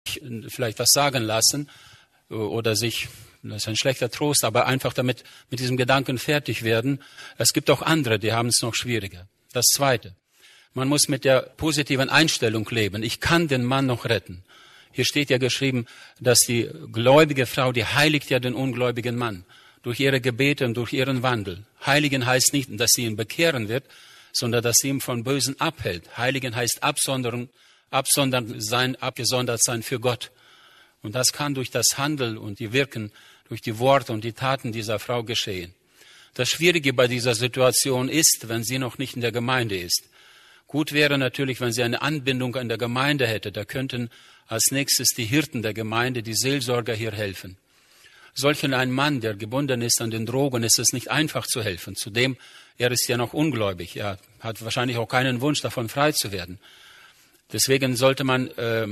vielleicht was sagen lassen oder sich, das ist ein schlechter Trost, aber einfach damit mit diesem Gedanken fertig werden. Es gibt auch andere, die haben es noch schwieriger. Das Zweite, man muss mit der positiven Einstellung leben. Ich kann den Mann noch retten. Hier steht ja geschrieben, dass die gläubige Frau, die heiligt ja den ungläubigen Mann durch ihre Gebete und durch ihren Wandel. Heiligen heißt nicht, dass sie ihn bekehren wird, sondern dass sie ihn von Bösen abhält. Heiligen heißt abgesondert sein für Gott. Und das kann durch das Handeln und die Wirken, durch die Worte und die Taten dieser Frau geschehen. Das Schwierige bei dieser Situation ist, wenn sie noch nicht in der Gemeinde ist. Gut wäre natürlich, wenn sie eine Anbindung an der Gemeinde hätte. Da könnten als nächstes die Hirten der Gemeinde, die Seelsorger hier helfen. Solchen ein Mann, der gebunden ist an den Drogen, ist es nicht einfach zu helfen. Zudem, er ist ja noch ungläubig. Er hat wahrscheinlich auch keinen Wunsch, davon frei zu werden. Deswegen sollte man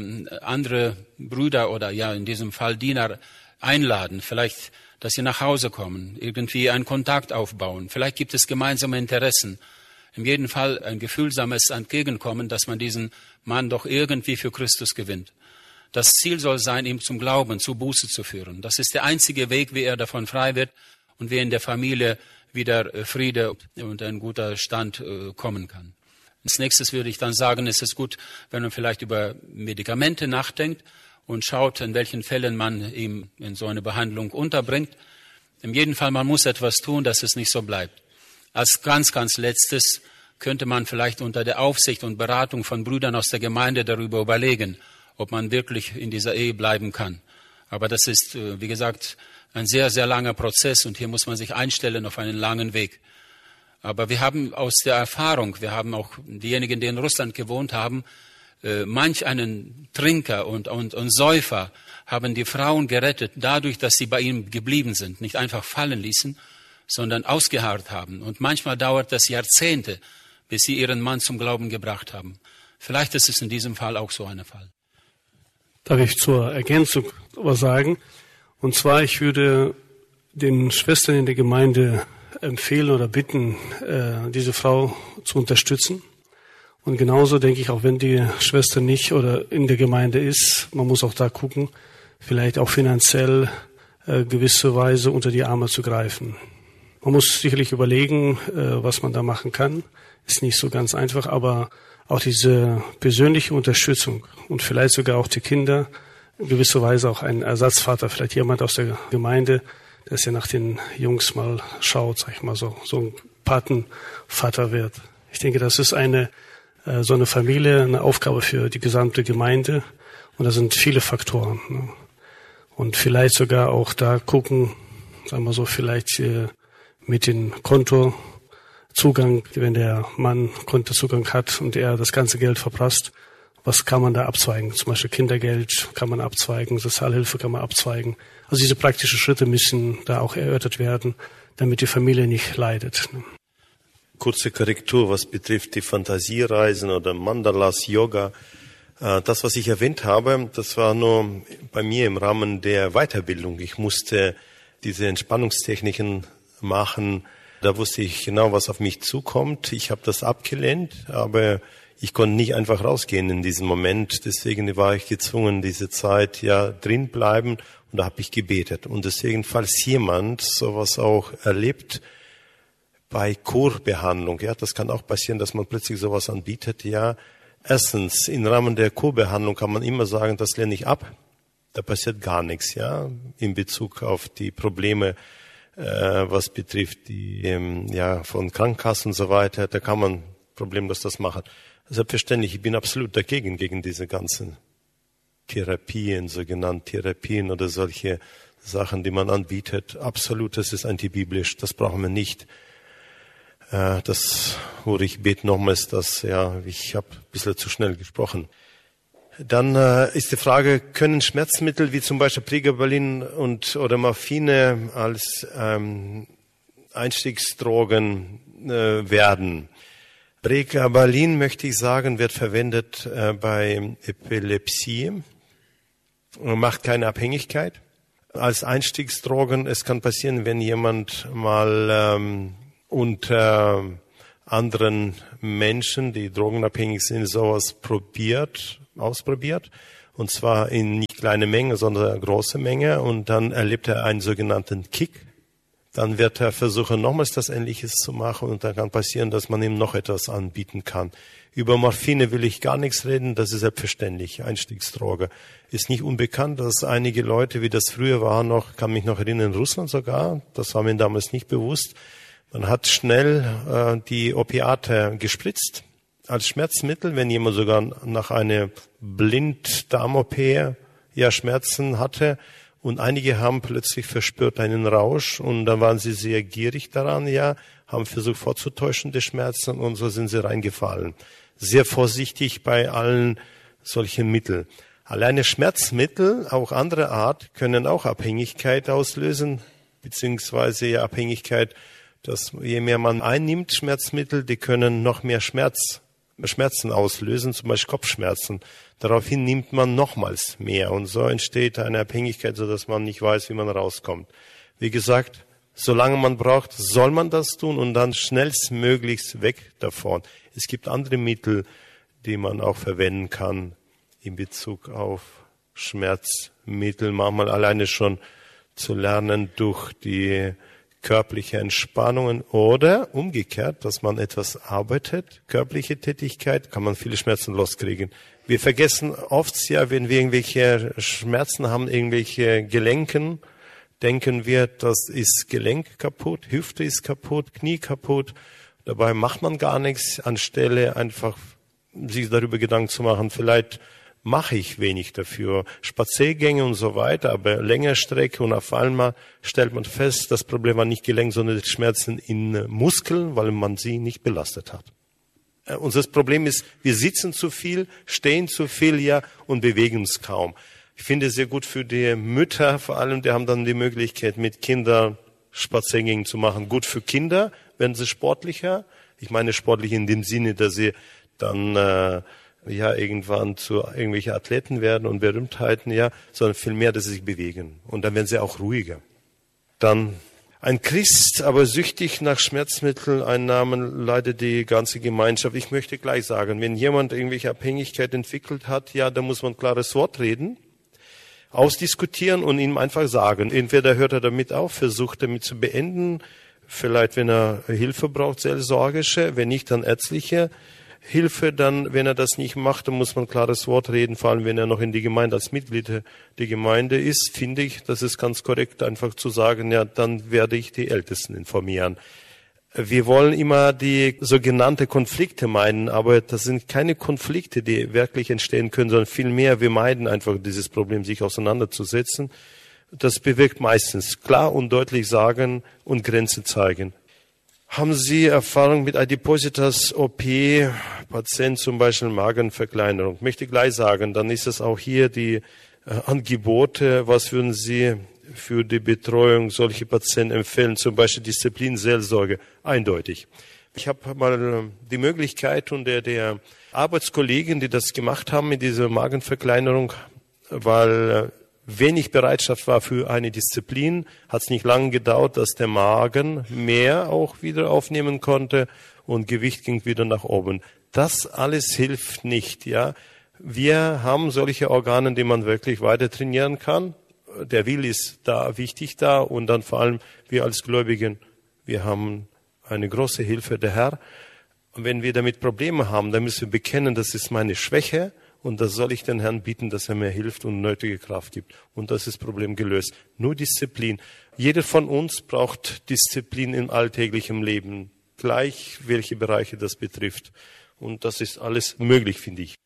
andere Brüder oder ja in diesem Fall Diener einladen, vielleicht, dass sie nach Hause kommen, irgendwie einen Kontakt aufbauen. Vielleicht gibt es gemeinsame Interessen. In jedem Fall ein gefühlsames Entgegenkommen, dass man diesen Mann doch irgendwie für Christus gewinnt. Das Ziel soll sein, ihm zum Glauben, zu Buße zu führen. Das ist der einzige Weg, wie er davon frei wird und wie in der Familie wieder Friede und ein guter Stand kommen kann. Als nächstes würde ich dann sagen, ist es gut, wenn man vielleicht über Medikamente nachdenkt und schaut, in welchen Fällen man ihm in so eine Behandlung unterbringt. In jedem Fall, man muss etwas tun, dass es nicht so bleibt. Als ganz, ganz Letztes könnte man vielleicht unter der Aufsicht und Beratung von Brüdern aus der Gemeinde darüber überlegen, ob man wirklich in dieser Ehe bleiben kann. Aber das ist, wie gesagt, ein sehr, sehr langer Prozess und hier muss man sich einstellen auf einen langen Weg. Aber wir haben aus der Erfahrung, wir haben auch diejenigen, die in Russland gewohnt haben, manch einen Trinker und Säufer haben die Frauen gerettet, dadurch, dass sie bei ihm geblieben sind, nicht einfach fallen ließen, sondern ausgeharrt haben. Und manchmal dauert das Jahrzehnte, bis sie ihren Mann zum Glauben gebracht haben. Vielleicht ist es in diesem Fall auch so ein Fall. Darf ich zur Ergänzung was sagen? Und zwar, ich würde den Schwestern in der Gemeinde empfehlen oder bitten, diese Frau zu unterstützen. Und genauso denke ich, auch wenn die Schwester nicht oder in der Gemeinde ist, man muss auch da gucken, vielleicht auch finanziell gewisse Weise unter die Arme zu greifen. Man muss sicherlich überlegen, was man da machen kann. Ist nicht so ganz einfach, aber auch diese persönliche Unterstützung und vielleicht sogar auch die Kinder, in gewisser Weise auch ein Ersatzvater, vielleicht jemand aus der Gemeinde, dass er nach den Jungs mal schaut, sag ich mal so ein Patenvater wird. Ich denke, das ist so eine Familie, eine Aufgabe für die gesamte Gemeinde und da sind viele Faktoren. Ne? Und vielleicht sogar auch da gucken, sagen wir so, vielleicht mit dem Kontozugang, wenn der Mann Kontozugang hat und er das ganze Geld verprasst, was kann man da abzweigen? Zum Beispiel Kindergeld kann man abzweigen, Sozialhilfe kann man abzweigen. Also diese praktischen Schritte müssen da auch erörtert werden, damit die Familie nicht leidet. Kurze Korrektur, was betrifft die Fantasiereisen oder Mandalas, Yoga. Das, was ich erwähnt habe, das war nur bei mir im Rahmen der Weiterbildung. Ich musste diese Entspannungstechniken machen. Da wusste ich genau, was auf mich zukommt. Ich habe das abgelehnt, aber ich konnte nicht einfach rausgehen in diesem Moment. Deswegen war ich gezwungen, diese Zeit drin bleiben. Und da habe ich gebetet. Und deswegen, falls jemand sowas auch erlebt, bei Kurbehandlung, das kann auch passieren, dass man plötzlich sowas anbietet, Erstens, im Rahmen der Kurbehandlung kann man immer sagen, das lehne ich ab. Da passiert gar nichts, in Bezug auf die Probleme, was betrifft die, von Krankenkassen und so weiter. Da kann man problemlos das machen. Selbstverständlich, ich bin absolut dagegen, gegen diese ganzen Therapien, sogenannte Therapien oder solche Sachen, die man anbietet. Absolut, das ist antibiblisch, das brauchen wir nicht. Ich bete nochmals, ich habe ein bisschen zu schnell gesprochen. Dann ist die Frage, können Schmerzmittel wie zum Beispiel Pregabalin oder Morphine als Einstiegsdrogen werden? Pregabalin, möchte ich sagen, wird verwendet bei Epilepsie, macht keine Abhängigkeit. Als Einstiegsdrogen, es kann passieren, wenn jemand mal unter anderen Menschen, die drogenabhängig sind, sowas ausprobiert Und zwar in nicht kleine Menge, sondern eine große Menge. Und dann erlebt er einen sogenannten Kick. Dann wird er versuchen, nochmals das Ähnliches zu machen. Und dann kann passieren, dass man ihm noch etwas anbieten kann. Über Morphine will ich gar nichts reden. Das ist selbstverständlich. Einstiegsdroge. Ist nicht unbekannt, dass einige Leute, wie das früher war, kann mich noch erinnern, in Russland sogar. Das war mir damals nicht bewusst. Man hat schnell die Opiate gespritzt als Schmerzmittel, wenn jemand sogar nach einer Blinddarm-OP Schmerzen hatte. Und einige haben plötzlich verspürt einen Rausch und dann waren sie sehr gierig daran, haben versucht vorzutäuschen die Schmerzen und so sind sie reingefallen. Sehr vorsichtig bei allen solchen Mitteln. Alleine Schmerzmittel, auch andere Art, können auch Abhängigkeit auslösen, beziehungsweise Abhängigkeit, dass je mehr man einnimmt, Schmerzmittel, die können noch mehr Schmerzen auslösen, zum Beispiel Kopfschmerzen. Daraufhin nimmt man nochmals mehr und so entsteht eine Abhängigkeit, sodass man nicht weiß, wie man rauskommt. Wie gesagt, solange man braucht, soll man das tun und dann schnellstmöglichst weg davon. Es gibt andere Mittel, die man auch verwenden kann in Bezug auf Schmerzmittel. Manchmal alleine schon zu lernen durch die körperliche Entspannungen oder umgekehrt, dass man etwas arbeitet, körperliche Tätigkeit, kann man viele Schmerzen loskriegen. Wir vergessen oft wenn wir irgendwelche Schmerzen haben, irgendwelche Gelenken, denken wir, das ist Gelenk kaputt, Hüfte ist kaputt, Knie kaputt. Dabei macht man gar nichts, anstelle einfach sich darüber Gedanken zu machen, vielleicht mache ich wenig dafür. Spaziergänge und so weiter, aber längere Strecke und auf einmal stellt man fest, das Problem war nicht Gelenk, sondern die Schmerzen in Muskeln, weil man sie nicht belastet hat. Unser Problem ist, wir sitzen zu viel, stehen zu viel, und bewegen uns kaum. Ich finde es sehr gut für die Mütter, vor allem, die haben dann die Möglichkeit, mit Kindern Spaziergänge zu machen. Gut für Kinder, werden sie sportlicher. Ich meine sportlich in dem Sinne, dass sie dann irgendwann zu irgendwelchen Athleten werden und Berühmtheiten, sondern vielmehr, dass sie sich bewegen. Und dann werden sie auch ruhiger. Dann ein Christ, aber süchtig nach Schmerzmitteleinnahmen, leidet die ganze Gemeinschaft. Ich möchte gleich sagen, wenn jemand irgendwelche Abhängigkeit entwickelt hat, da muss man ein klares Wort reden, ausdiskutieren und ihm einfach sagen. Entweder hört er damit auf, versucht damit zu beenden, vielleicht wenn er Hilfe braucht, seelsorgische, wenn nicht, dann ärztliche Hilfe, dann, wenn er das nicht macht, dann muss man ein klares Wort reden, vor allem wenn er noch in die Gemeinde als Mitglied der Gemeinde ist, finde ich, das ist ganz korrekt, einfach zu sagen, dann werde ich die Ältesten informieren. Wir wollen immer die sogenannte Konflikte meiden, aber das sind keine Konflikte, die wirklich entstehen können, sondern vielmehr, wir meiden einfach dieses Problem, sich auseinanderzusetzen. Das bewirkt meistens klar und deutlich sagen und Grenzen zeigen. Haben Sie Erfahrung mit Adipositas-OP, Patient zum Beispiel Magenverkleinerung? Ich möchte gleich sagen, dann ist es auch hier die Angebote. Was würden Sie für die Betreuung solcher Patienten empfehlen? Zum Beispiel Disziplinseelsorge, eindeutig. Ich habe mal die Möglichkeit und der Arbeitskollegen, die das gemacht haben mit dieser Magenverkleinerung, weil wenig Bereitschaft war für eine Disziplin, hat es nicht lange gedauert, dass der Magen mehr auch wieder aufnehmen konnte und Gewicht ging wieder nach oben. Das alles hilft nicht, Wir haben solche Organe, die man wirklich weiter trainieren kann. Der Wille ist da, wichtig da und dann vor allem wir als Gläubigen, wir haben eine große Hilfe, der Herr. Und wenn wir damit Probleme haben, dann müssen wir bekennen, das ist meine Schwäche. Und das soll ich den Herrn bieten, dass er mir hilft und nötige Kraft gibt. Und das ist das Problem gelöst. Nur Disziplin. Jeder von uns braucht Disziplin im alltäglichen Leben. Gleich, welche Bereiche das betrifft. Und das ist alles möglich, finde ich.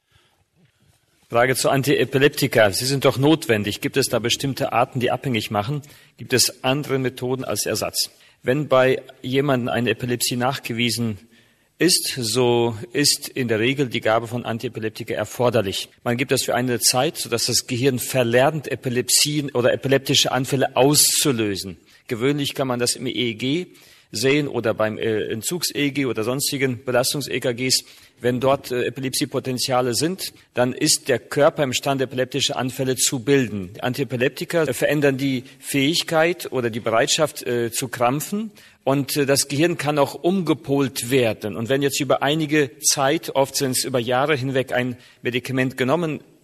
Frage zu Antiepileptika. Sie sind doch notwendig. Gibt es da bestimmte Arten, die abhängig machen? Gibt es andere Methoden als Ersatz? Wenn bei jemandem eine Epilepsie nachgewiesen ist, so ist in der Regel die Gabe von Antiepileptika erforderlich. Man gibt das für eine Zeit, sodass das Gehirn verlernt, Epilepsien oder epileptische Anfälle auszulösen. Gewöhnlich kann man das im EEG sehen oder beim Entzugs-EEG oder sonstigen Belastungs-EKGs. Wenn dort Epilepsiepotenziale sind, dann ist der Körper imstande, epileptische Anfälle zu bilden. Antiepileptika verändern die Fähigkeit oder die Bereitschaft zu krampfen. Und das Gehirn kann auch umgepolt werden. Und wenn jetzt über einige Zeit, oft sind es über Jahre hinweg, ein Medikament genommen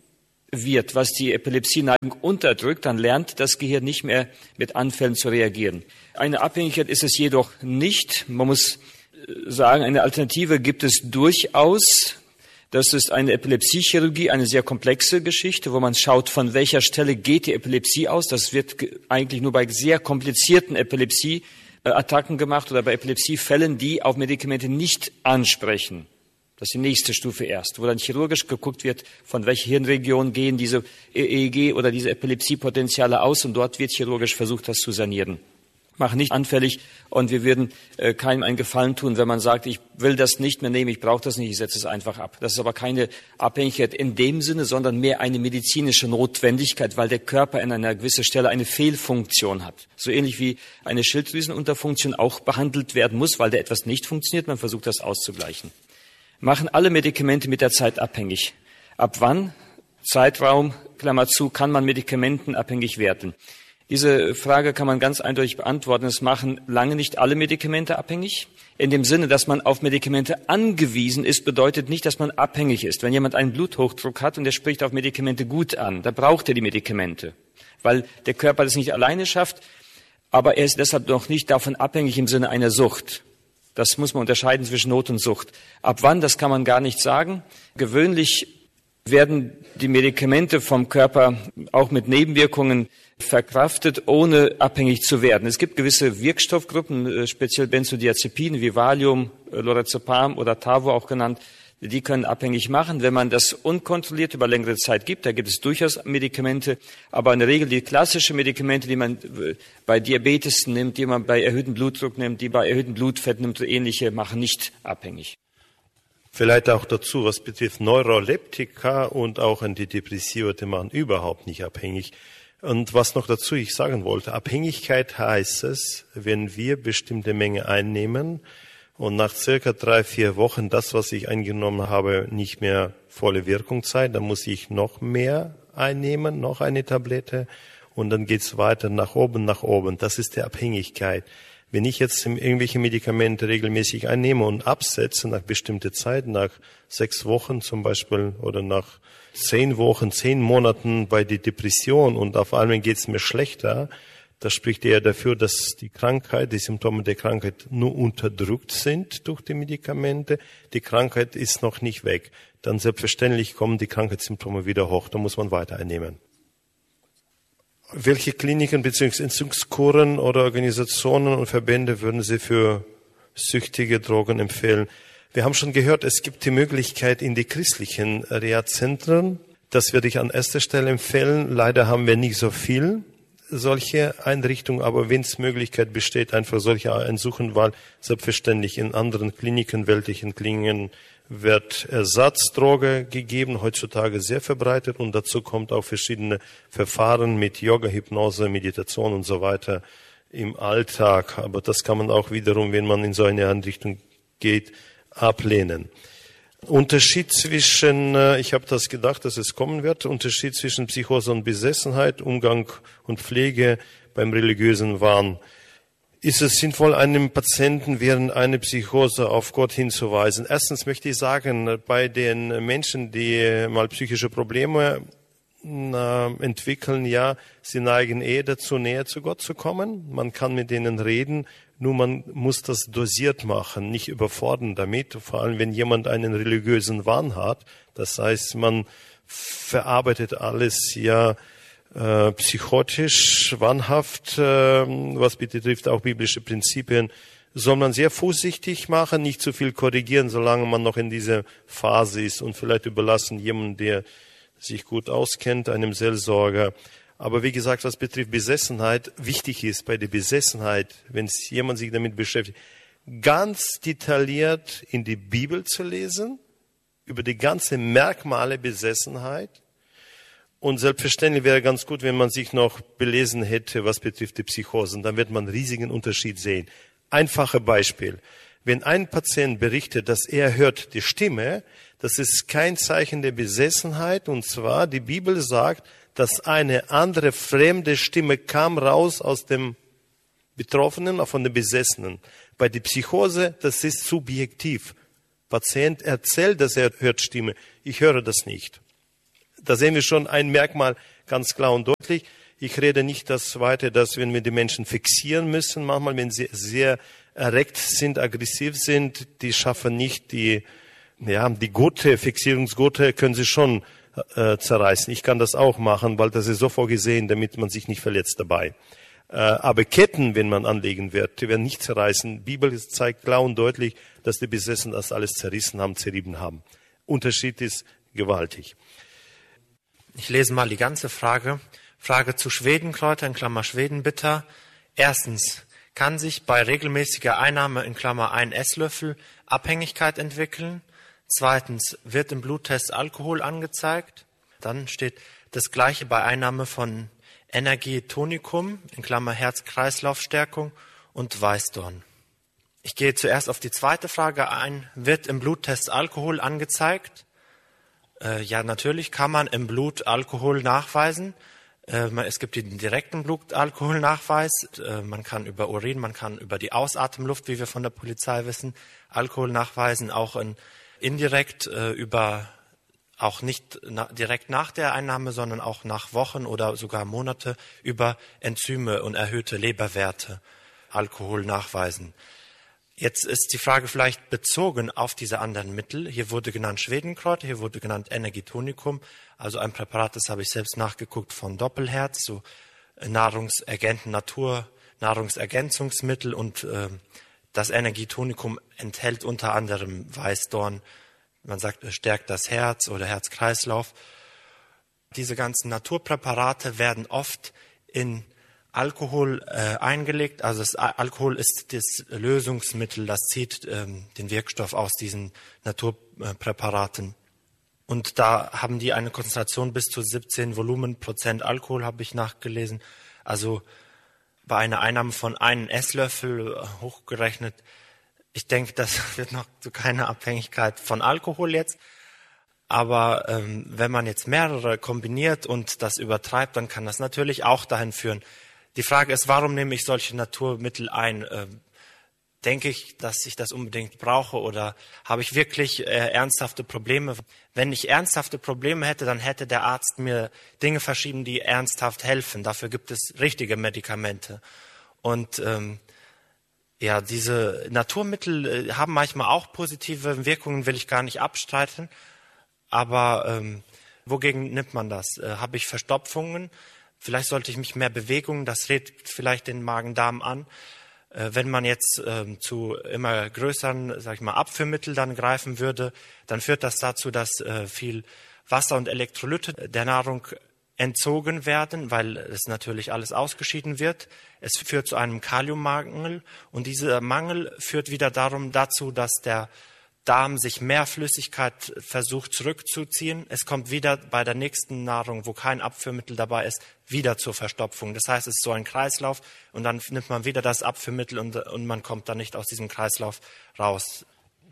wird, was die Epilepsieneigung unterdrückt, dann lernt das Gehirn nicht mehr mit Anfällen zu reagieren. Eine Abhängigkeit ist es jedoch nicht. Man muss sagen, eine Alternative gibt es durchaus. Das ist eine Epilepsiechirurgie, eine sehr komplexe Geschichte, wo man schaut, von welcher Stelle geht die Epilepsie aus. Das wird eigentlich nur bei sehr komplizierten Epilepsieattacken gemacht oder bei Epilepsiefällen, die auf Medikamente nicht ansprechen. Das ist die nächste Stufe erst, wo dann chirurgisch geguckt wird, von welcher Hirnregion gehen diese EEG oder diese Epilepsiepotenziale aus, und dort wird chirurgisch versucht, das zu sanieren. Machen nicht anfällig, und wir würden keinem einen Gefallen tun, wenn man sagt, ich will das nicht mehr nehmen, ich brauche das nicht, ich setze es einfach ab. Das ist aber keine Abhängigkeit in dem Sinne, sondern mehr eine medizinische Notwendigkeit, weil der Körper an einer gewissen Stelle eine Fehlfunktion hat. So ähnlich wie eine Schilddrüsenunterfunktion auch behandelt werden muss, weil da etwas nicht funktioniert, man versucht das auszugleichen. Machen alle Medikamente mit der Zeit abhängig. Ab wann, Zeitraum, Klammer zu, kann man medikamentenabhängig werden? Diese Frage kann man ganz eindeutig beantworten. Es machen lange nicht alle Medikamente abhängig. In dem Sinne, dass man auf Medikamente angewiesen ist, bedeutet nicht, dass man abhängig ist. Wenn jemand einen Bluthochdruck hat und der spricht auf Medikamente gut an, dann braucht er die Medikamente, weil der Körper das nicht alleine schafft, aber er ist deshalb noch nicht davon abhängig im Sinne einer Sucht. Das muss man unterscheiden zwischen Not und Sucht. Ab wann, das kann man gar nicht sagen. Gewöhnlich werden die Medikamente vom Körper auch mit Nebenwirkungen verkraftet, ohne abhängig zu werden. Es gibt gewisse Wirkstoffgruppen, speziell Benzodiazepine wie Valium, Lorazepam oder Tavo auch genannt, die können abhängig machen, wenn man das unkontrolliert über längere Zeit gibt. Da gibt es durchaus Medikamente, aber in der Regel die klassischen Medikamente, die man bei Diabetes nimmt, die man bei erhöhtem Blutdruck nimmt, die bei erhöhtem Blutfett nimmt, ähnliche, machen nicht abhängig. Vielleicht auch dazu, was betrifft Neuroleptika und auch Antidepressiva, die machen überhaupt nicht abhängig. Und was noch dazu ich sagen wollte, Abhängigkeit heißt es, wenn wir bestimmte Menge einnehmen und nach circa 3-4 Wochen das, was ich eingenommen habe, nicht mehr volle Wirkung zeigt, dann muss ich noch mehr einnehmen, noch eine Tablette, und dann geht's weiter nach oben, nach oben. Das ist die Abhängigkeit. Wenn ich jetzt irgendwelche Medikamente regelmäßig einnehme und absetze nach bestimmter Zeit, nach 6 Wochen zum Beispiel oder nach 10 Wochen, 10 Monaten bei der Depression, und auf einmal geht's mir schlechter, das spricht eher dafür, dass die Krankheit, die Symptome der Krankheit nur unterdrückt sind durch die Medikamente. Die Krankheit ist noch nicht weg. Dann selbstverständlich kommen die Krankheitssymptome wieder hoch. Da muss man weiter einnehmen. Welche Kliniken bzw. Entzugskuren oder Organisationen und Verbände würden Sie für süchtige Drogen empfehlen? Wir haben schon gehört, es gibt die Möglichkeit in die christlichen Reha-Zentren. Das würde ich an erster Stelle empfehlen. Leider haben wir nicht so viel solche Einrichtungen, aber wenn es Möglichkeit besteht, einfach solche einsuchen, weil selbstverständlich in anderen Kliniken, weltlichen Kliniken, wird Ersatzdroge gegeben, heutzutage sehr verbreitet, und dazu kommt auch verschiedene Verfahren mit Yoga, Hypnose, Meditation und so weiter im Alltag. Aber das kann man auch wiederum, wenn man in so eine Einrichtung geht, ablehnen. Unterschied zwischen, ich habe das gedacht, dass es kommen wird, Unterschied zwischen Psychose und Besessenheit, Umgang und Pflege beim religiösen Wahn. Ist es sinnvoll, einem Patienten während einer Psychose auf Gott hinzuweisen? Erstens möchte ich sagen, bei den Menschen, die mal psychische Probleme entwickeln, ja, sie neigen eher dazu, näher zu Gott zu kommen. Man kann mit denen reden, nur man muss das dosiert machen, nicht überfordern damit. Vor allem, wenn jemand einen religiösen Wahn hat, das heißt, man verarbeitet alles ja psychotisch, wahnhaft, was betrifft auch biblische Prinzipien, soll man sehr vorsichtig machen, nicht zu viel korrigieren, solange man noch in dieser Phase ist, und vielleicht überlassen jemanden, der sich gut auskennt, einem Seelsorger. Aber wie gesagt, was betrifft Besessenheit, wichtig ist bei der Besessenheit, wenn jemand sich damit beschäftigt, ganz detailliert in die Bibel zu lesen, über die ganzen Merkmale Besessenheit. Und selbstverständlich wäre ganz gut, wenn man sich noch belesen hätte, was betrifft die Psychosen. Dann wird man einen riesigen Unterschied sehen. Einfache Beispiel. Wenn ein Patient berichtet, dass er hört die Stimme, das ist kein Zeichen der Besessenheit. Und zwar, die Bibel sagt, dass eine andere fremde Stimme kam raus aus dem Betroffenen, von dem Besessenen. Bei der Psychose, das ist subjektiv. Patient erzählt, dass er hört Stimme. Ich höre das nicht. Da sehen wir schon ein Merkmal ganz klar und deutlich. Ich rede nicht das weiter, dass wenn wir die Menschen fixieren müssen, manchmal, wenn sie sehr erregt sind, aggressiv sind, die schaffen nicht die Gurte, Fixierungsgurte können sie schon zerreißen. Ich kann das auch machen, weil das ist so vorgesehen, damit man sich nicht verletzt dabei. Aber Ketten, wenn man anlegen wird, die werden nicht zerreißen. Die Bibel zeigt klar und deutlich, dass die Besessenen das alles zerrissen haben, zerrieben haben. Unterschied ist gewaltig. Ich lese mal die ganze Frage. Frage zu Schwedenkräuter, in Klammer Schwedenbitter. Erstens, kann sich bei regelmäßiger Einnahme, in Klammer 1 Esslöffel, Abhängigkeit entwickeln? Zweitens, wird im Bluttest Alkohol angezeigt? Dann steht das Gleiche bei Einnahme von Energietonicum, in Klammer Herz-Kreislauf-Stärkung und Weißdorn. Ich gehe zuerst auf die zweite Frage ein. Wird im Bluttest Alkohol angezeigt? Ja, natürlich kann man im Blut Alkohol nachweisen. Es gibt den direkten Blutalkoholnachweis. Man kann über Urin, man kann über die Ausatemluft, wie wir von der Polizei wissen, Alkohol nachweisen. Auch indirekt auch nicht direkt nach der Einnahme, sondern auch nach Wochen oder sogar Monate über Enzyme und erhöhte Leberwerte Alkohol nachweisen. Jetzt ist die Frage vielleicht bezogen auf diese anderen Mittel. Hier wurde genannt Schwedenkräuter, hier wurde genannt Energietonicum, also ein Präparat, das habe ich selbst nachgeguckt, von Doppelherz, so Nahrungsergänzungsmittel, und das Energietonicum enthält unter anderem Weißdorn. Man sagt, es stärkt das Herz oder Herz-Kreislauf. Diese ganzen Naturpräparate werden oft in Alkohol eingelegt. Also Alkohol ist das Lösungsmittel, das zieht den Wirkstoff aus diesen Naturpräparaten. Und da haben die eine Konzentration bis zu 17 Volumenprozent Alkohol, habe ich nachgelesen. Also bei einer Einnahme von 1 Esslöffel hochgerechnet. Ich denke, das wird noch zu keiner Abhängigkeit von Alkohol jetzt. Aber wenn man jetzt mehrere kombiniert und das übertreibt, dann kann das natürlich auch dahin führen. Die Frage ist, warum nehme ich solche Naturmittel ein? Denke ich, dass ich das unbedingt brauche, oder habe ich wirklich ernsthafte Probleme? Wenn ich ernsthafte Probleme hätte, dann hätte der Arzt mir Dinge verschrieben, die ernsthaft helfen. Dafür gibt es richtige Medikamente. Und diese Naturmittel haben manchmal auch positive Wirkungen, will ich gar nicht abstreiten. Aber wogegen nimmt man das? Habe ich Verstopfungen? Vielleicht sollte ich mich mehr bewegen, das regt vielleicht den Magen-Darm an. Wenn man jetzt zu immer größeren, Abführmitteln dann greifen würde, dann führt das dazu, dass viel Wasser und Elektrolyte der Nahrung entzogen werden, weil es natürlich alles ausgeschieden wird. Es führt zu einem Kaliummangel, und dieser Mangel führt wieder dazu, dass der Darm sich mehr Flüssigkeit versucht zurückzuziehen. Es kommt wieder bei der nächsten Nahrung, wo kein Abführmittel dabei ist, wieder zur Verstopfung. Das heißt, es ist so ein Kreislauf, und dann nimmt man wieder das Abführmittel und man kommt dann nicht aus diesem Kreislauf raus.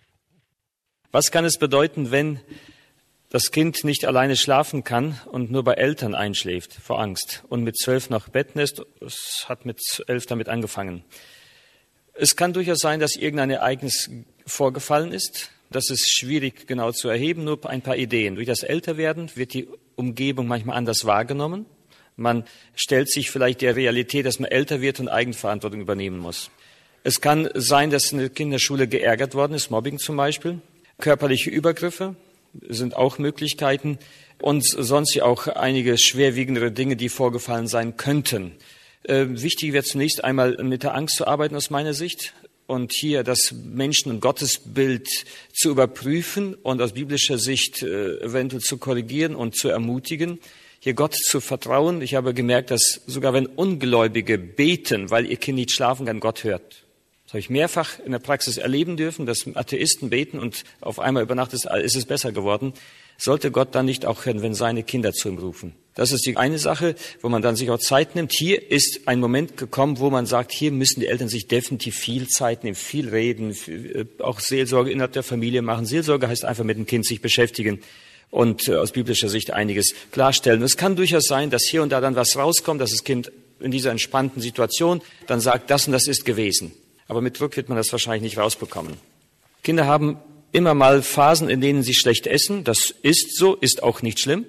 Was kann es bedeuten, wenn das Kind nicht alleine schlafen kann und nur bei Eltern einschläft vor Angst und mit 12 noch Betten ist? Es hat mit 11 damit angefangen. Es kann durchaus sein, dass irgendein Ereignis vorgefallen ist. Das ist schwierig genau zu erheben, nur ein paar Ideen. Durch das Älterwerden wird die Umgebung manchmal anders wahrgenommen. Man stellt sich vielleicht der Realität, dass man älter wird und Eigenverantwortung übernehmen muss. Es kann sein, dass in der Kinderschule geärgert worden ist, Mobbing zum Beispiel. Körperliche Übergriffe sind auch Möglichkeiten, und sonst auch einige schwerwiegendere Dinge, die vorgefallen sein könnten. Wichtig wäre zunächst einmal mit der Angst zu arbeiten aus meiner Sicht und hier das Menschen- und Gottesbild zu überprüfen und aus biblischer Sicht eventuell zu korrigieren und zu ermutigen, hier Gott zu vertrauen. Ich habe gemerkt, dass sogar wenn Ungläubige beten, weil ihr Kind nicht schlafen kann, Gott hört. Das habe ich mehrfach in der Praxis erleben dürfen, dass Atheisten beten und auf einmal über Nacht ist es besser geworden. Sollte Gott dann nicht auch hören, wenn seine Kinder zu ihm rufen? Das ist die eine Sache, wo man dann sich auch Zeit nimmt. Hier ist ein Moment gekommen, wo man sagt, hier müssen die Eltern sich definitiv viel Zeit nehmen, viel reden, auch Seelsorge innerhalb der Familie machen. Seelsorge heißt einfach mit dem Kind sich beschäftigen und aus biblischer Sicht einiges klarstellen. Es kann durchaus sein, dass hier und da dann was rauskommt, dass das Kind in dieser entspannten Situation dann sagt, das und das ist gewesen. Aber mit Druck wird man das wahrscheinlich nicht rausbekommen. Kinder haben immer mal Phasen, in denen sie schlecht essen. Das ist so, ist auch nicht schlimm.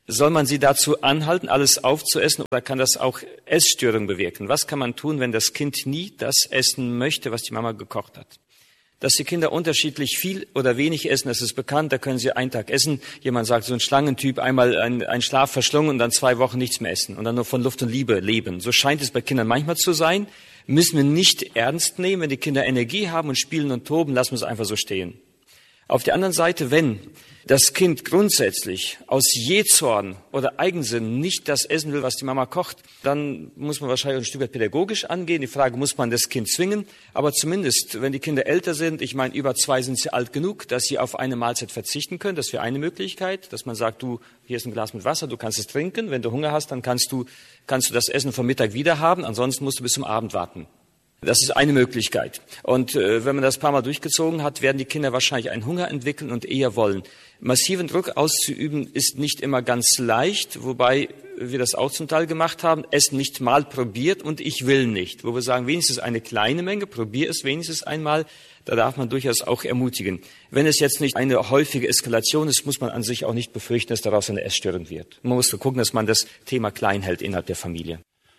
Soll man sie dazu anhalten, alles aufzuessen, oder kann das auch Essstörungen bewirken? Was kann man tun, wenn das Kind nie das essen möchte, was die Mama gekocht hat? Dass die Kinder unterschiedlich viel oder wenig essen, das ist bekannt. Da können sie einen Tag essen. Jemand sagt, so ein Schlangentyp, einmal einen Schlaf verschlungen und dann 2 Wochen nichts mehr essen und dann nur von Luft und Liebe leben. So scheint es bei Kindern manchmal zu sein. Müssen wir nicht ernst nehmen. Wenn die Kinder Energie haben und spielen und toben, lassen wir es einfach so stehen. Auf der anderen Seite, wenn das Kind grundsätzlich aus Jähzorn oder Eigensinn nicht das essen will, was die Mama kocht, dann muss man wahrscheinlich ein Stück weit pädagogisch angehen. Die Frage, muss man das Kind zwingen? Aber zumindest, wenn die Kinder älter sind, ich meine, über 2 sind sie alt genug, dass sie auf eine Mahlzeit verzichten können. Das wäre eine Möglichkeit, dass man sagt, du, hier ist ein Glas mit Wasser, du kannst es trinken. Wenn du Hunger hast, dann kannst du das Essen vom Mittag wieder haben. Ansonsten musst du bis zum Abend warten. Das ist eine Möglichkeit. Und wenn man das ein paar Mal durchgezogen hat, werden die Kinder wahrscheinlich einen Hunger entwickeln und eher wollen. Massiven Druck auszuüben ist nicht immer ganz leicht, wobei wir das auch zum Teil gemacht haben. Es nicht mal probiert und ich will nicht. Wo wir sagen, wenigstens eine kleine Menge, probier es wenigstens einmal. Da darf man durchaus auch ermutigen. Wenn es jetzt nicht eine häufige Eskalation ist, muss man an sich auch nicht befürchten, dass daraus eine Essstörung wird. Man muss gucken, dass man das Thema klein hält innerhalb der Familie.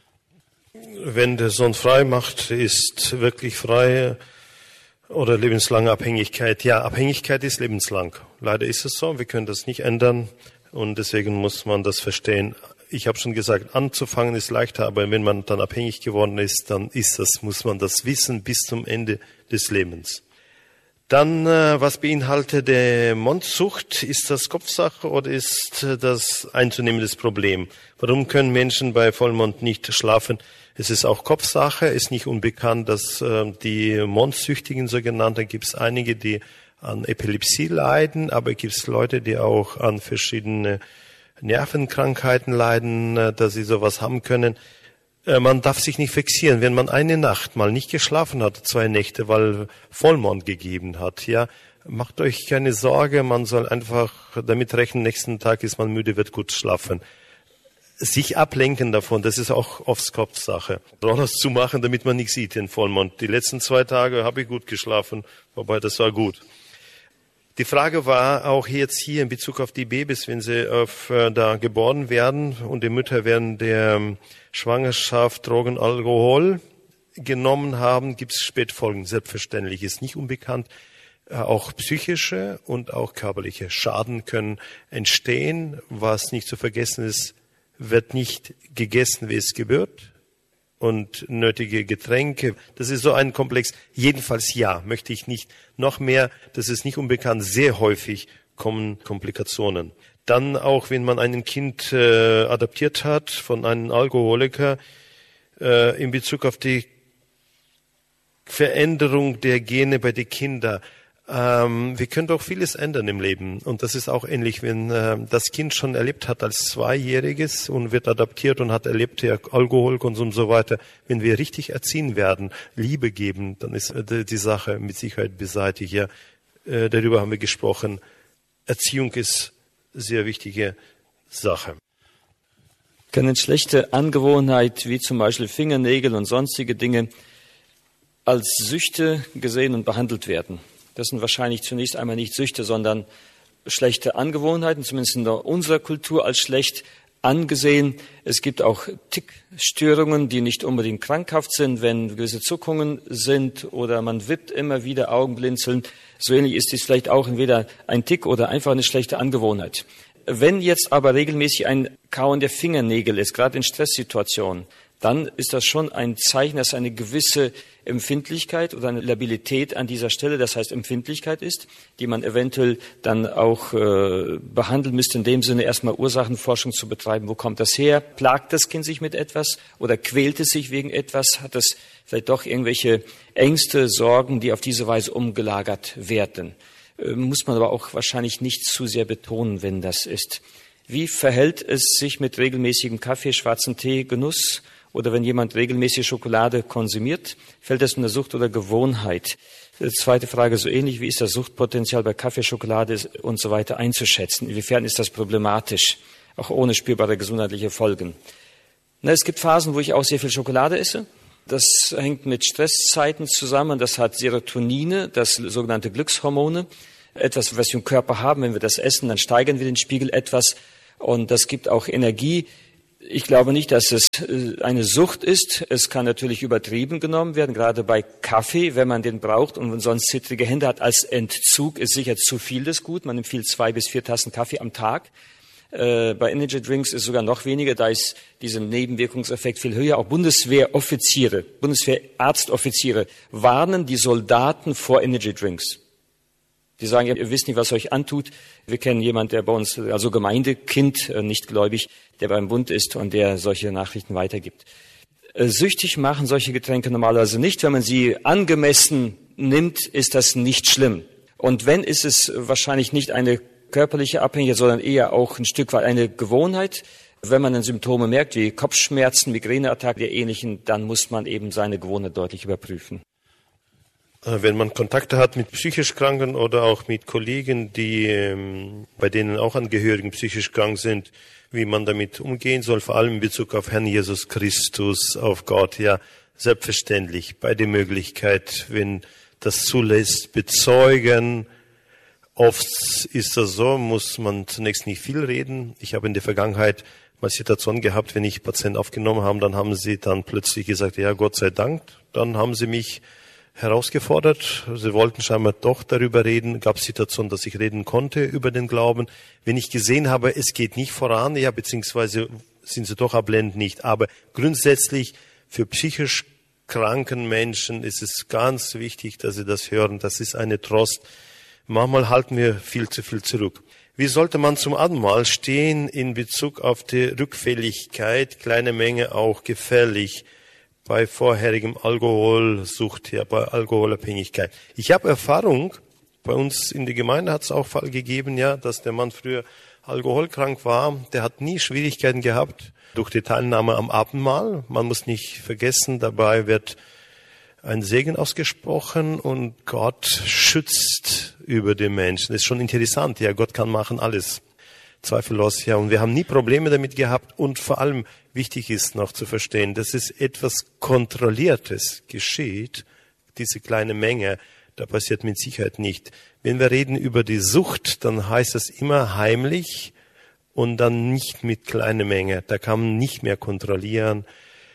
Wenn der Sohn frei macht, ist wirklich frei oder lebenslange Abhängigkeit. Ja, Abhängigkeit ist lebenslang. Leider ist es so, wir können das nicht ändern und deswegen muss man das verstehen. Ich habe schon gesagt, anzufangen ist leichter, aber wenn man dann abhängig geworden ist, dann muss man das wissen bis zum Ende des Lebens. Dann, was beinhaltet der Mondsucht? Ist das Kopfsache oder ist das ein zunehmendes Problem? Warum können Menschen bei Vollmond nicht schlafen? Es ist auch Kopfsache, ist nicht unbekannt, dass die Mondsüchtigen sogenannten, gibt es einige, die an Epilepsie leiden, aber gibt es Leute, die auch an verschiedene Nervenkrankheiten leiden, dass sie sowas haben können. Man darf sich nicht fixieren, wenn man eine Nacht mal nicht geschlafen hat, 2 Nächte, weil Vollmond gegeben hat, ja, macht euch keine Sorge, man soll einfach damit rechnen, nächsten Tag ist man müde, wird gut schlafen. Sich ablenken davon, das ist auch oft Kopfsache. Rollers zu machen, damit man nichts sieht, den Vollmond. Die letzten 2 Tage habe ich gut geschlafen, wobei das war gut. Die Frage war auch jetzt hier in Bezug auf die Babys, wenn sie da geboren werden und die Mütter während der Schwangerschaft Drogen, Alkohol genommen haben, gibt es Spätfolgen. Selbstverständlich ist nicht unbekannt. Auch psychische und auch körperliche Schaden können entstehen. Was nicht zu vergessen ist, wird nicht gegessen, wie es gebührt. Und nötige Getränke, das ist so ein Komplex. Jedenfalls ja, möchte ich nicht. Noch mehr, das ist nicht unbekannt, sehr häufig kommen Komplikationen. Dann auch, wenn man ein Kind adoptiert hat von einem Alkoholiker, in Bezug auf die Veränderung der Gene bei den Kindern. Wir können doch vieles ändern im Leben. Und das ist auch ähnlich, wenn das Kind schon erlebt hat als 2-Jähriges und wird adoptiert und hat erlebt, ja, Alkoholkonsum und so weiter. Wenn wir richtig erziehen werden, Liebe geben, dann ist die Sache mit Sicherheit beseitigt. Ja, darüber haben wir gesprochen. Erziehung ist sehr wichtige Sache. Kann eine schlechte Angewohnheit, wie zum Beispiel Fingernägel und sonstige Dinge, als Süchte gesehen und behandelt werden? Das sind wahrscheinlich zunächst einmal nicht Süchte, sondern schlechte Angewohnheiten, zumindest in unserer Kultur als schlecht angesehen. Es gibt auch Tickstörungen, die nicht unbedingt krankhaft sind, wenn gewisse Zuckungen sind oder man wippt immer wieder, Augenblinzeln. So ähnlich ist dies vielleicht auch entweder ein Tick oder einfach eine schlechte Angewohnheit. Wenn jetzt aber regelmäßig ein Kauen der Fingernägel ist, gerade in Stresssituationen, dann ist das schon ein Zeichen, dass eine gewisse Empfindlichkeit oder eine Labilität an dieser Stelle, das heißt Empfindlichkeit ist, die man eventuell dann auch behandeln müsste, in dem Sinne erstmal Ursachenforschung zu betreiben. Wo kommt das her? Plagt das Kind sich mit etwas oder quält es sich wegen etwas? Hat es vielleicht doch irgendwelche Ängste, Sorgen, die auf diese Weise umgelagert werden? Muss man aber auch wahrscheinlich nicht zu sehr betonen, wenn das ist. Wie verhält es sich mit regelmäßigem Kaffee, schwarzen Tee, Genuss? Oder wenn jemand regelmäßig Schokolade konsumiert, fällt das unter Sucht oder Gewohnheit? Zweite Frage, so ähnlich, wie ist das Suchtpotenzial bei Kaffee, Schokolade und so weiter einzuschätzen? Inwiefern ist das problematisch, auch ohne spürbare gesundheitliche Folgen? Es gibt Phasen, wo ich auch sehr viel Schokolade esse. Das hängt mit Stresszeiten zusammen. Das hat Serotonine, das sogenannte Glückshormone. Etwas, was wir im Körper haben, wenn wir das essen, dann steigern wir den Spiegel etwas. und das gibt auch Energie. Ich glaube nicht, dass es eine Sucht ist. Es kann natürlich übertrieben genommen werden, gerade bei Kaffee, wenn man den braucht und sonst zittrige Hände hat. Als Entzug ist sicher zu viel des Gut. Man empfiehlt 2 bis 4 Tassen Kaffee am Tag. Bei Energy Drinks ist sogar noch weniger. Da ist dieser Nebenwirkungseffekt viel höher. Auch Bundeswehrarztoffiziere warnen die Soldaten vor Energy Drinks. Die sagen, ihr wisst nicht, was euch antut. Wir kennen jemanden, der bei uns, also Gemeindekind, nicht gläubig, der beim Bund ist und der solche Nachrichten weitergibt. Süchtig machen solche Getränke normalerweise nicht. Wenn man sie angemessen nimmt, ist das nicht schlimm. Und wenn, ist es wahrscheinlich nicht eine körperliche Abhängigkeit, sondern eher auch ein Stück weit eine Gewohnheit. Wenn man dann Symptome merkt, wie Kopfschmerzen, Migräneattacken, der ähnlichen, dann muss man eben seine Gewohnheit deutlich überprüfen. Wenn man Kontakte hat mit psychisch Kranken oder auch mit Kollegen, bei denen auch Angehörigen psychisch krank sind, wie man damit umgehen soll, vor allem in Bezug auf Herrn Jesus Christus, auf Gott, ja, selbstverständlich, bei der Möglichkeit, wenn das zulässt, bezeugen. Oft ist das so, muss man zunächst nicht viel reden. Ich habe in der Vergangenheit mal Situation gehabt, wenn ich Patienten aufgenommen habe, dann haben sie dann plötzlich gesagt, ja, Gott sei Dank, dann haben sie mich herausgefordert. Sie wollten scheinbar doch darüber reden. Gab es Situationen, dass ich reden konnte über den Glauben. Wenn ich gesehen habe, es geht nicht voran, ja, beziehungsweise sind sie doch ablehnend nicht. Aber grundsätzlich für psychisch kranken Menschen ist es ganz wichtig, dass sie das hören. Das ist eine Trost. Manchmal halten wir viel zu viel zurück. Wie sollte man zum Abendmahl stehen in Bezug auf die Rückfälligkeit? Kleine Menge auch gefährlich. Bei vorherigem Alkoholsucht, ja, bei Alkoholabhängigkeit. Ich habe Erfahrung, bei uns in der Gemeinde hat es auch Fall gegeben, ja, dass der Mann früher alkoholkrank war. Der hat nie Schwierigkeiten gehabt durch die Teilnahme am Abendmahl. Man muss nicht vergessen, dabei wird ein Segen ausgesprochen und Gott schützt über den Menschen. Das ist schon interessant, ja, Gott kann machen alles. Zweifellos, ja. Und wir haben nie Probleme damit gehabt. Und vor allem wichtig ist noch zu verstehen, dass es etwas Kontrolliertes geschieht. Diese kleine Menge, da passiert mit Sicherheit nicht. Wenn wir reden über die Sucht, dann heißt das immer heimlich und dann nicht mit kleiner Menge. Da kann man nicht mehr kontrollieren.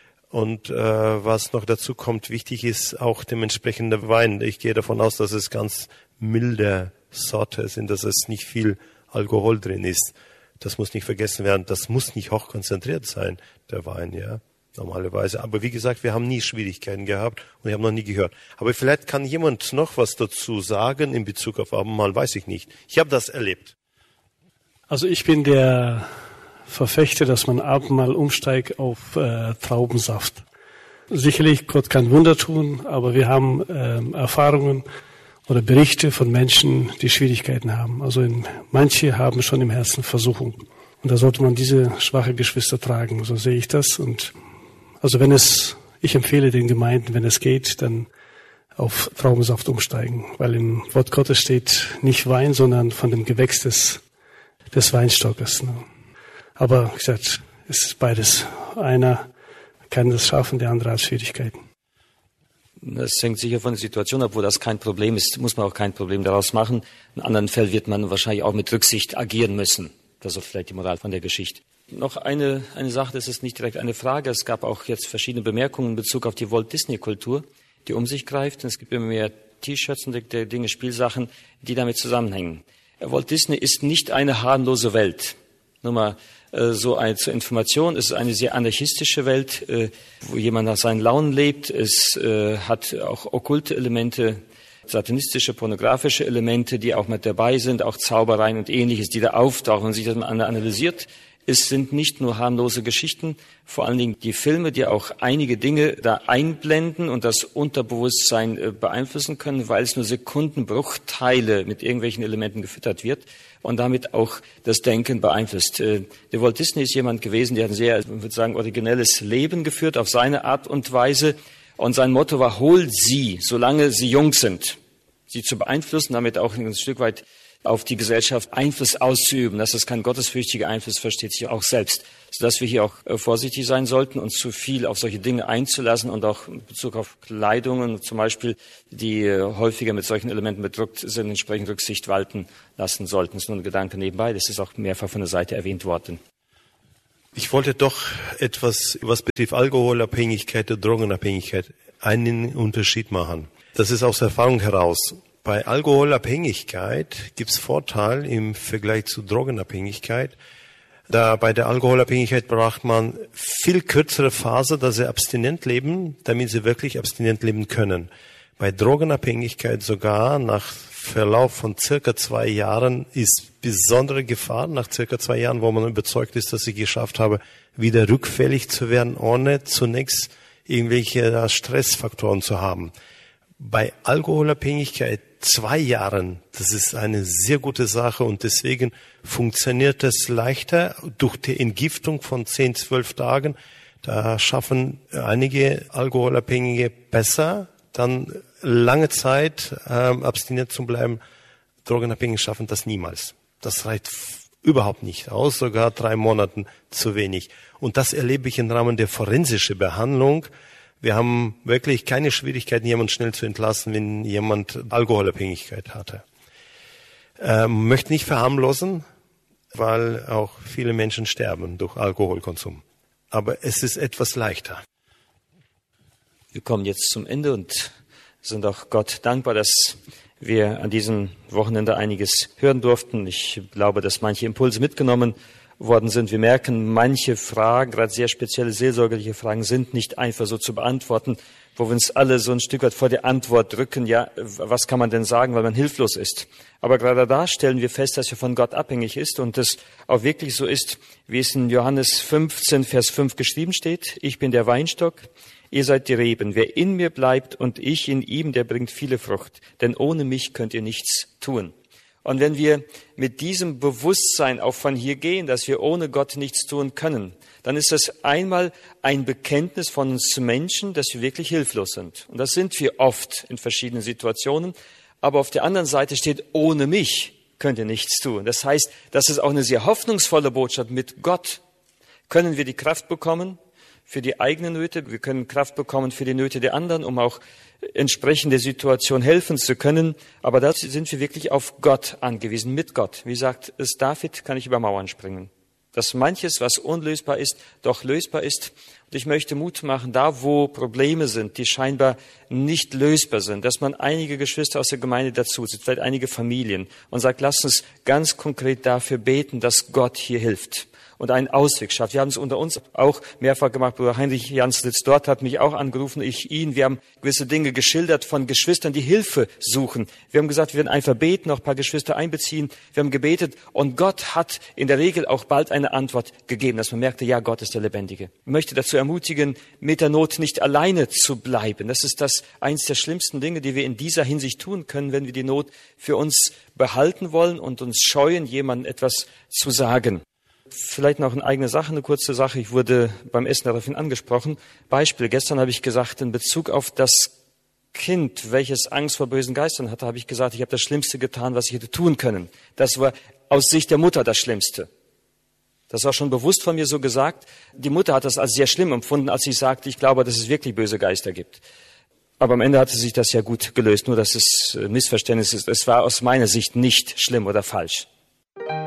Und was noch dazu kommt, wichtig ist auch dementsprechender Wein. Ich gehe davon aus, dass es ganz milde Sorte sind, dass es nicht viel Alkohol drin ist. Das muss nicht vergessen werden. Das muss nicht hochkonzentriert sein, der Wein, ja, normalerweise. Aber wie gesagt, wir haben nie Schwierigkeiten gehabt und ich habe noch nie gehört. Aber vielleicht kann jemand noch was dazu sagen in Bezug auf Abendmahl, weiß ich nicht. Ich habe das erlebt. Also ich bin der Verfechter, dass man Abendmahl umsteigt auf Traubensaft. Sicherlich, Gott kann Wunder tun, aber wir haben Erfahrungen oder Berichte von Menschen, die Schwierigkeiten haben. Also manche haben schon im Herzen Versuchung. Und da sollte man diese schwache Geschwister tragen. So sehe ich das. Und also ich empfehle den Gemeinden, wenn es geht, dann auf Traubensaft umsteigen. Weil im Wort Gottes steht nicht Wein, sondern von dem Gewächs des Weinstockes. Aber wie gesagt, es ist beides. Einer kann das schaffen, der andere hat Schwierigkeiten. Das hängt sicher von der Situation ab, wo das kein Problem ist, muss man auch kein Problem daraus machen. In anderen Fällen wird man wahrscheinlich auch mit Rücksicht agieren müssen. Das ist vielleicht die Moral von der Geschichte. Noch eine Sache, das ist nicht direkt eine Frage. Es gab auch jetzt verschiedene Bemerkungen in Bezug auf die Walt-Disney-Kultur, die um sich greift. Es gibt immer mehr T-Shirts und Dinge, Spielsachen, die damit zusammenhängen. Walt Disney ist nicht eine harmlose Welt. Nur mal zur Information, es ist eine sehr anarchistische Welt, wo jemand nach seinen Launen lebt. Es hat auch okkulte Elemente, satanistische, pornografische Elemente, die auch mit dabei sind, auch Zaubereien und Ähnliches, die da auftauchen und sich das mal analysiert. Es sind nicht nur harmlose Geschichten, vor allen Dingen die Filme, die auch einige Dinge da einblenden und das Unterbewusstsein beeinflussen können, weil es nur Sekundenbruchteile mit irgendwelchen Elementen gefüttert wird und damit auch das Denken beeinflusst. Der Walt Disney ist jemand gewesen, der hat ein sehr, ich würde sagen, originelles Leben geführt auf seine Art und Weise. Und sein Motto war, hol sie, solange sie jung sind, sie zu beeinflussen, damit auch ein Stück weit auf die Gesellschaft Einfluss auszuüben. Dass das kein gottesfürchtiger Einfluss versteht sich auch selbst. Sodass wir hier auch vorsichtig sein sollten, uns zu viel auf solche Dinge einzulassen und auch in Bezug auf Kleidungen zum Beispiel, die häufiger mit solchen Elementen bedruckt sind, entsprechend Rücksicht walten lassen sollten. Das ist nur ein Gedanke nebenbei. Das ist auch mehrfach von der Seite erwähnt worden. Ich wollte doch etwas, was betrifft Alkoholabhängigkeit und Drogenabhängigkeit, einen Unterschied machen. Das ist aus Erfahrung heraus. Bei Alkoholabhängigkeit gibt es Vorteil im Vergleich zu Drogenabhängigkeit. Da bei der Alkoholabhängigkeit braucht man viel kürzere Phase, dass sie abstinent leben, damit sie wirklich abstinent leben können. Bei Drogenabhängigkeit sogar nach Verlauf von circa 2 Jahren ist besondere Gefahr, nach circa 2 Jahren, wo man überzeugt ist, dass ich geschafft habe, wieder rückfällig zu werden, ohne zunächst irgendwelche Stressfaktoren zu haben. Bei Alkoholabhängigkeit 2 Jahren, das ist eine sehr gute Sache und deswegen funktioniert es leichter durch die Entgiftung von 10, 12 Tagen. Da schaffen einige Alkoholabhängige besser, dann lange Zeit abstinent zu bleiben. Drogenabhängige schaffen das niemals. Das reicht überhaupt nicht aus, sogar 3 Monaten zu wenig. Und das erlebe ich im Rahmen der forensischen Behandlung. Wir haben wirklich keine Schwierigkeiten, jemanden schnell zu entlassen, wenn jemand Alkoholabhängigkeit hatte. Möchte nicht verharmlosen, weil auch viele Menschen sterben durch Alkoholkonsum. Aber es ist etwas leichter. Wir kommen jetzt zum Ende und sind auch Gott dankbar, dass wir an diesem Wochenende einiges hören durften. Ich glaube, dass manche Impulse mitgenommen worden sind. Wir merken, manche Fragen, gerade sehr spezielle seelsorgerliche Fragen, sind nicht einfach so zu beantworten, wo wir uns alle so ein Stück weit vor der Antwort drücken, ja, was kann man denn sagen, weil man hilflos ist. Aber gerade da stellen wir fest, dass er von Gott abhängig ist und es auch wirklich so ist, wie es in Johannes 15, Vers 5 geschrieben steht. Ich bin der Weinstock, ihr seid die Reben. Wer in mir bleibt und ich in ihm, der bringt viele Frucht. Denn ohne mich könnt ihr nichts tun. Und wenn wir mit diesem Bewusstsein auch von hier gehen, dass wir ohne Gott nichts tun können, dann ist das einmal ein Bekenntnis von uns Menschen, dass wir wirklich hilflos sind. Und das sind wir oft in verschiedenen Situationen. Aber auf der anderen Seite steht, ohne mich könnt ihr nichts tun. Das heißt, das ist auch eine sehr hoffnungsvolle Botschaft. Mit Gott können wir die Kraft bekommen für die eigenen Nöte. Wir können Kraft bekommen für die Nöte der anderen, um auch entsprechend der Situation helfen zu können. Aber dazu sind wir wirklich auf Gott angewiesen, mit Gott. Wie sagt es David, kann ich über Mauern springen. Dass manches, was unlösbar ist, doch lösbar ist. Und ich möchte Mut machen, da wo Probleme sind, die scheinbar nicht lösbar sind, dass man einige Geschwister aus der Gemeinde dazu sitzt, vielleicht einige Familien und sagt, lasst uns ganz konkret dafür beten, dass Gott hier hilft und einen Ausweg schafft. Wir haben es unter uns auch mehrfach gemacht. Bruder Heinrich Jans sitzt dort, hat mich auch angerufen, ich ihn. Wir haben gewisse Dinge geschildert von Geschwistern, die Hilfe suchen. Wir haben gesagt, wir werden einfach beten, auch ein paar Geschwister einbeziehen. Wir haben gebetet und Gott hat in der Regel auch bald eine Antwort gegeben, dass man merkte, ja, Gott ist der Lebendige. Ich möchte dazu ermutigen, mit der Not nicht alleine zu bleiben. Das ist eins der schlimmsten Dinge, die wir in dieser Hinsicht tun können, wenn wir die Not für uns behalten wollen und uns scheuen, jemandem etwas zu sagen. Vielleicht noch eine eigene Sache, eine kurze Sache. Ich wurde beim Essen daraufhin angesprochen. Beispiel, gestern habe ich gesagt, in Bezug auf das Kind, welches Angst vor bösen Geistern hatte, habe ich gesagt, ich habe das Schlimmste getan, was ich hätte tun können. Das war aus Sicht der Mutter das Schlimmste. Das war schon bewusst von mir so gesagt. Die Mutter hat das als sehr schlimm empfunden, als ich sagte, ich glaube, dass es wirklich böse Geister gibt. Aber am Ende hatte sich das ja gut gelöst, nur dass es Missverständnis ist. Es war aus meiner Sicht nicht schlimm oder falsch.